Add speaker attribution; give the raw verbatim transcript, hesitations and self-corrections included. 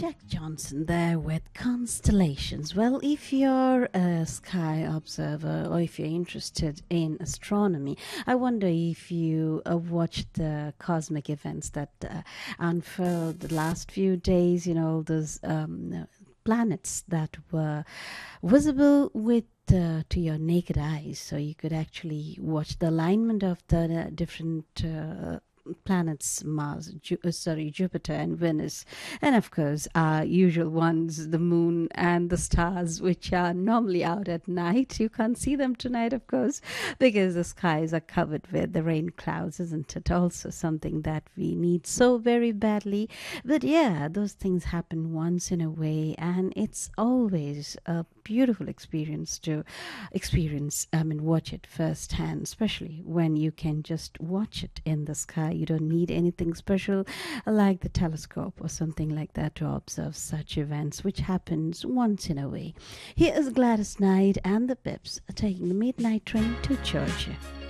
Speaker 1: Jack Johnson there with constellations. Well, if you're a sky observer or if you're interested in astronomy, I wonder if you uh, watched the cosmic events that uh, unfurled the last few days, you know, those um, planets that were visible with uh, to your naked eyes, so you could actually watch the alignment of the uh, different uh, planets, Mars, Ju- uh, sorry, Jupiter and Venus, and of course our usual ones, the moon and the stars, which are normally out at night. You can't see them tonight, of course, because the skies are covered with the rain clouds, isn't it? Also something that we need so very badly. But yeah, those things happen once in a way, and it's always a beautiful experience to experience, I mean, watch it firsthand, especially when you can just watch it in the sky. You don't need anything special like the telescope or something like that to observe such events, which happens once in a way. Here is Gladys Knight and the Pips taking the midnight train to Georgia.